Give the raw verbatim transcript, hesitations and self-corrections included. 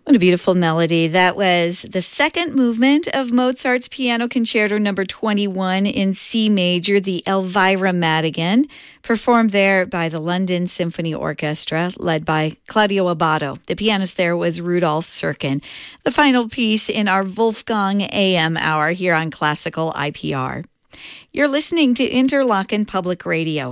What a beautiful melody. That was the second movement of Mozart's Piano Concerto number twenty-one in C major, the Elvira Madigan, performed there by the London Symphony Orchestra, led by Claudio Abbado. The pianist there was Rudolf Serkin. The final piece in our Wolfgang A M hour here on Classical I P R. You're listening to Interlochen Public Radio.